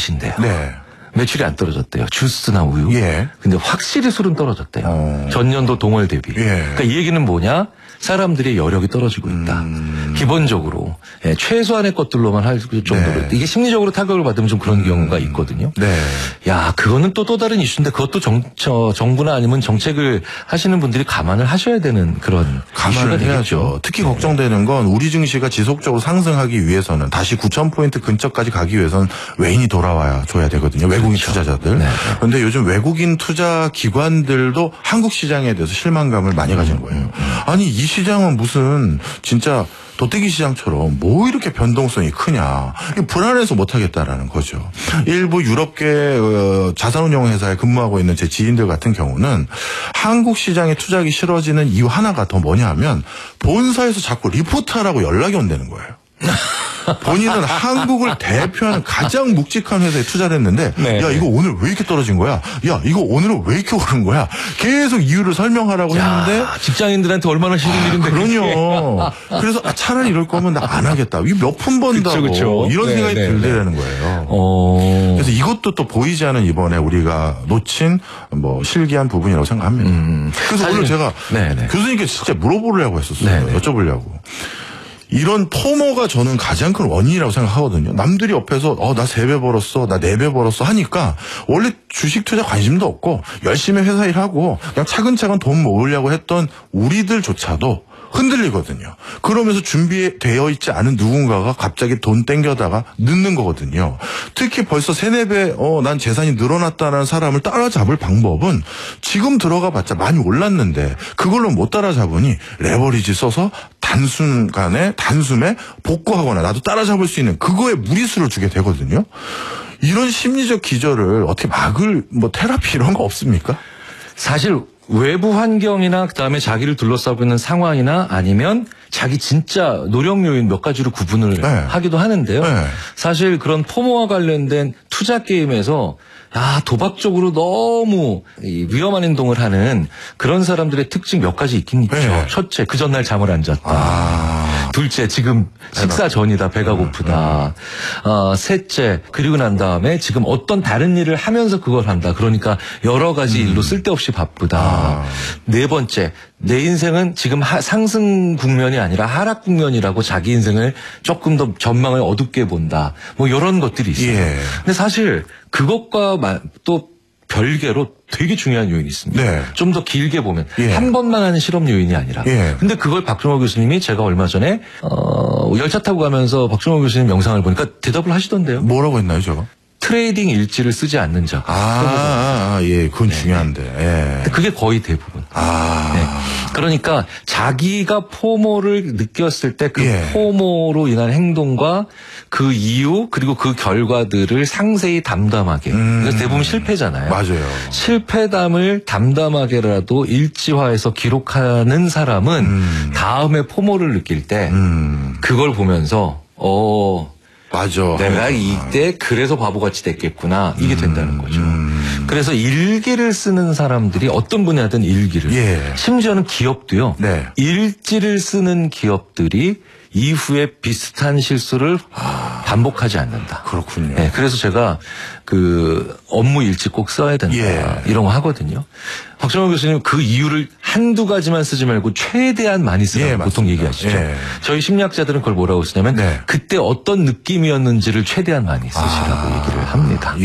마신대요. 네. 매출이 안 떨어졌대요. 주스나 우유. 예. 근데 확실히 술은 떨어졌대요. 전년도 동월 대비. 예. 그러니까 이 얘기는 뭐냐? 사람들의 여력이 떨어지고 있다. 기본적으로 최소한의 것들로만 할 정도로 네. 이게 심리적으로 타격을 받으면 좀 그런 경우가 있거든요. 네. 야, 그거는 또 다른 이슈인데 그것도 정부나 아니면 정책을 하시는 분들이 감안을 하셔야 되는 그런 감안을 이슈가 해야죠. 되겠죠. 특히 걱정되는 건 우리 증시가 지속적으로 상승하기 위해서는 다시 9,000포인트 근처까지 가기 위해서는 외인이 돌아와야 줘야 되거든요. 외국인 그렇죠. 투자자들. 네. 그런데 요즘 외국인 투자 기관들도 한국 시장에 대해서 실망감을 많이 가진 거예요. 아니 이 시장은 무슨 진짜 도떼기 시장처럼 뭐 이렇게 변동성이 크냐. 불안해서 못하겠다라는 거죠. 일부 유럽계 자산운용회사에 근무하고 있는 제 지인들 같은 경우는 한국 시장에 투자하기 싫어지는 이유 하나가 더 뭐냐 하면 본사에서 자꾸 리포트하라고 연락이 온다는 거예요. 본인은 한국을 대표하는 가장 묵직한 회사에 투자를 했는데 네. 야 이거 오늘 왜 이렇게 떨어진 거야? 야 이거 오늘은 왜 이렇게 오른 거야? 계속 이유를 설명하라고 했는데 직장인들한테 얼마나 싫은 일인데. 그럼요. 그래서 차라리 이럴 거면 나 안 하겠다. 이게 몇 푼 번다고 그쵸. 이런 네, 생각이 네, 들더라는 거예요. 그래서 이것도 또 보이지 않은 이번에 우리가 놓친 뭐 실기한 부분이라고 생각합니다. 그래서 오늘 제가 교수님께 진짜 물어보려고 했었어요. 여쭤보려고. 이런 포모가 저는 가장 큰 원인이라고 생각하거든요. 남들이 옆에서 나 3배 벌었어, 나 4배 벌었어 하니까 원래 주식 투자 관심도 없고 열심히 회사 일하고 그냥 차근차근 돈 모으려고 했던 우리들조차도 흔들리거든요. 그러면서 준비되어 있지 않은 누군가가 갑자기 돈 땡겨다가 넣는 거거든요. 특히 벌써 3-4배 난 재산이 늘어났다는 사람을 따라잡을 방법은 지금 들어가 봤자 많이 올랐는데 그걸로 못 따라잡으니 레버리지 써서 단숨에 복구하거나 나도 따라잡을 수 있는 그거에 무리수를 주게 되거든요. 이런 심리적 기절을 어떻게 막을 테라피 이런 거 없습니까? 사실 외부 환경이나 그다음에 자기를 둘러싸고 있는 상황이나 아니면 자기 진짜 노력 요인 몇 가지로 구분을 하기도 하는데요. 사실 그런 포모와 관련된 투자 게임에서 도박적으로 너무 위험한 행동을 하는 그런 사람들의 특징 몇 가지 있긴 있죠. 첫째, 그 전날 잠을 안 잤다. 둘째, 지금 식사 전이다. 배가 고프다. 셋째, 그리고 난 다음에 지금 어떤 다른 일을 하면서 그걸 한다. 그러니까 여러 가지 일로 쓸데없이 바쁘다. 네 번째, 내 인생은 지금 상승 국면이 아니라 하락 국면이라고 자기 인생을 조금 더 전망을 어둡게 본다. 뭐 이런 것들이 있어요. 근데 사실 그것과 또 별개로 되게 중요한 요인이 있습니다. 좀 더 길게 보면 한 번만 하는 실험 요인이 아니라. 근데 그걸 박종호 교수님이 제가 얼마 전에 열차 타고 가면서 박종호 교수님 영상을 보니까 대답을 하시던데요. 뭐라고 했나요, 저거? 트레이딩 일지를 쓰지 않는 자. 그건 중요한데. 그게 거의 대부분. 그러니까 자기가 포모를 느꼈을 때 그 포모로 인한 행동과 그 이유 그리고 그 결과들을 상세히 담담하게. 그래서 대부분 실패잖아요. 맞아요. 실패담을 담담하게라도 일지화해서 기록하는 사람은 다음에 포모를 느낄 때 그걸 보면서 맞아. 내가 이때 그래서 바보같이 됐겠구나. 이게 된다는 거죠. 그래서 일기를 쓰는 사람들이 어떤 분야든 일기를. 심지어는 기업도요. 일지를 쓰는 기업들이 이후에 비슷한 실수를 반복하지 않는다. 그렇군요. 그래서 제가 그 업무 일지 꼭 써야 된다. 이런 거 하거든요. 박정호 교수님 그 이유를 한두 가지만 쓰지 말고 최대한 많이 쓰라고 보통 얘기하시죠. 저희 심리학자들은 그걸 뭐라고 쓰냐면 그때 어떤 느낌이었는지를 최대한 많이 쓰시라고 얘기를 합니다.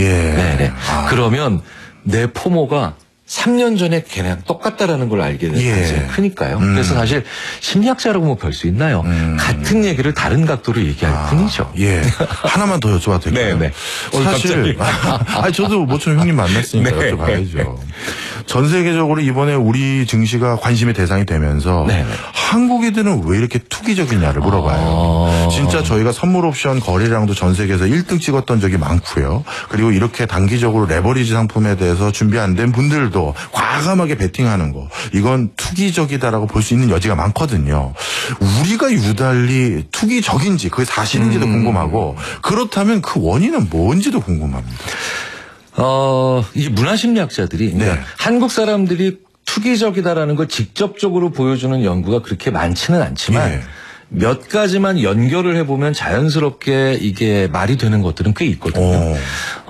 그러면 내 포모가 3년 전에 걔네랑 똑같다라는 걸 알게 되는 가능성이 크니까요. 그래서 사실 심리학자라고 뭐 별 수 있나요? 같은 얘기를 다른 각도로 얘기할 뿐이죠. 하나만 더 여쭤봐도 될까요? 사실 저도 모처럼 형님 만났으니까 여쭤봐야죠. 전 세계적으로 이번에 우리 증시가 관심의 대상이 되면서 한국인들은 왜 이렇게 투기적이냐를 물어봐요. 진짜 저희가 선물 옵션 거래량도 전 세계에서 1등 찍었던 적이 많고요. 그리고 이렇게 단기적으로 레버리지 상품에 대해서 준비 안 된 분들도 과감하게 베팅하는 거. 이건 투기적이다라고 볼 수 있는 여지가 많거든요. 우리가 유달리 투기적인지 그게 사실인지도 궁금하고 그렇다면 그 원인은 뭔지도 궁금합니다. 이 문화심리학자들이 그러니까 한국 사람들이 투기적이다라는 걸 직접적으로 보여주는 연구가 그렇게 많지는 않지만 몇 가지만 연결을 해보면 자연스럽게 이게 말이 되는 것들은 꽤 있거든요.